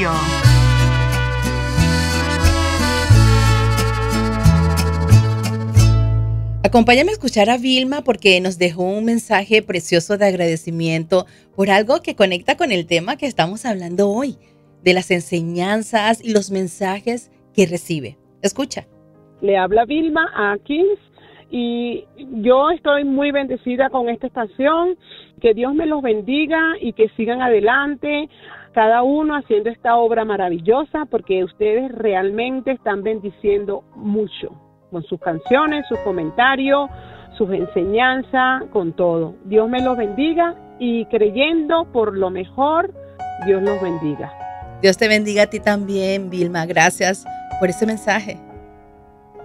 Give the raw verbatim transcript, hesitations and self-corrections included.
Radio. Acompáñame a escuchar a Vilma porque nos dejó un mensaje precioso de agradecimiento por algo que conecta con el tema que estamos hablando hoy, de las enseñanzas y los mensajes que recibe. Escucha. Le habla Vilma Atkins y yo estoy muy bendecida con esta estación. Que Dios me los bendiga y que sigan adelante, cada uno haciendo esta obra maravillosa, porque ustedes realmente están bendiciendo mucho con sus canciones, sus comentarios, sus enseñanzas, con todo. Dios me los bendiga y creyendo por lo mejor, Dios los bendiga. Dios te bendiga a ti también, Vilma. Gracias por ese mensaje.